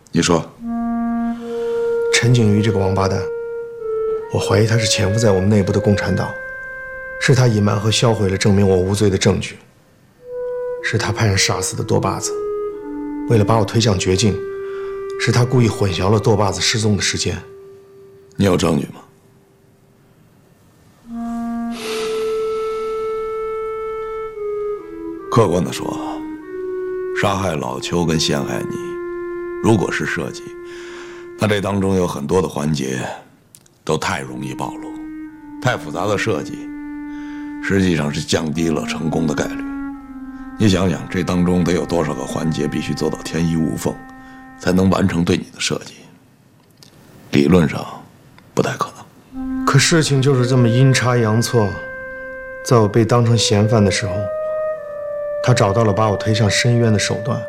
你说， 陈景瑜这个王八蛋，我怀疑他是潜伏在我们内部的共产党，是他隐瞒和销毁了证明我无罪的证据，是他派人杀死的多把子，为了把我推向绝境，是他故意混淆了多把子失踪的时间。 你有证据吗？客观地说，杀害老邱跟陷害你，如果是设计，那这当中有很多的环节都太容易暴露，太复杂的设计，实际上是降低了成功的概率。你想想，这当中得有多少个环节必须做到天衣无缝，才能完成对你的设计？理论上不太可能。 可事情就是这么阴差阳错，在我被当成嫌犯的时候，他找到了把我推向深渊的手段。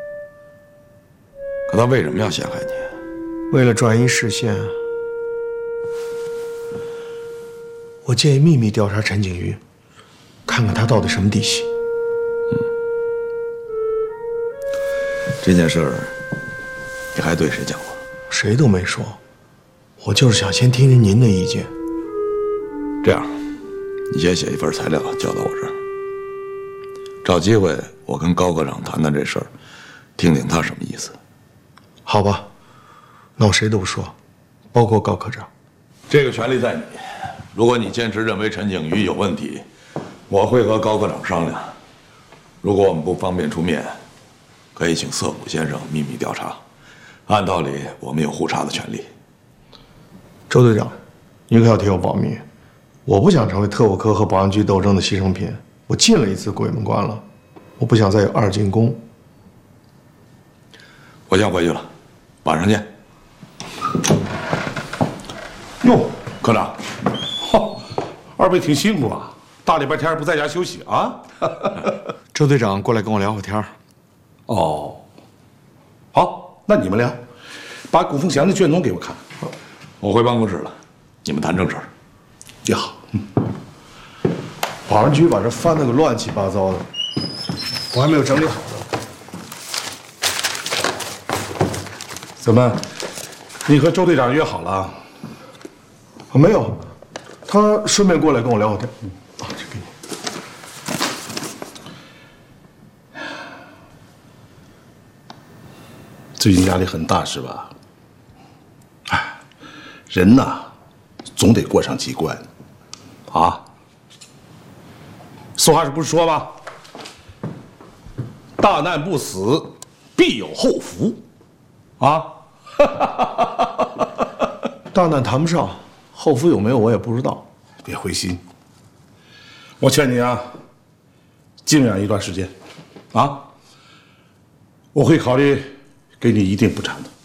可他为什么要陷害你？ 为了转移视线，我建议秘密调查陈景瑜，看看他到底什么底细。 这件事儿，你还对谁讲过？ 谁都没说，我就是想先听听您的意见。 这样，你先写一份材料交到我这儿，找机会我跟高科长谈谈这事儿，听听他什么意思。 好吧，那我谁都不说，包括高科长。 这个权利在你，如果你坚持认为陈景瑜有问题，我会和高科长商量。如果我们不方便出面，可以请涩谷先生秘密调查。按道理，我们有互查的权利。 周队长，你可要替我保密。我不想成为特务科和保安局斗争的牺牲品。我进了一次鬼门关了，我不想再有二进宫。 我先回去了，晚上见。 哟， 科长， 二位挺辛苦啊，大礼拜天不在家休息啊？ 周队长过来跟我聊会天儿。 哦，好，那你们俩把古凤祥的卷宗给我看。 我回办公室了，你们谈正事儿。 也好， 保安局把这翻得个乱七八糟的，我还没有整理好呢。 怎么，你和周队长约好了？ 没有，他顺便过来跟我聊会天。这给你。 最近压力很大是吧？哎，人呐，总得过上几关，啊。俗话是不是说吗？大难不死，必有后福，啊。 大难谈不上，后福有没有我也不知道。 别灰心，我劝你啊，静养一段时间，啊。我会考虑给你一定补偿的。